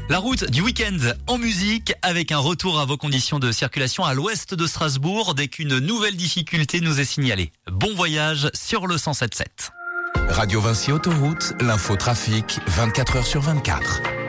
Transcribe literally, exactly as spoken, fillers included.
La route du week-end en musique avec un retour à vos conditions de circulation à l'ouest de Strasbourg dès qu'une nouvelle difficulté nous est signalée. Bon voyage sur le cent sept sept. Radio Vinci Autoroute, l'info trafic, vingt-quatre heures sur vingt-quatre.